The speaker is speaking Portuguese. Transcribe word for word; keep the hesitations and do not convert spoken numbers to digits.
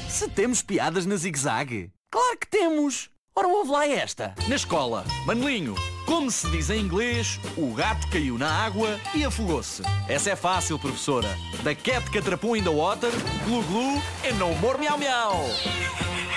Se temos piadas na zigue-zague? Claro que temos! Ora, ouve lá esta. Na escola, Manelinho, como se diz em inglês, o gato caiu na água e afogou-se. Essa é fácil, professora. The cat catrapou in the water, glu glu, and no more miau miau.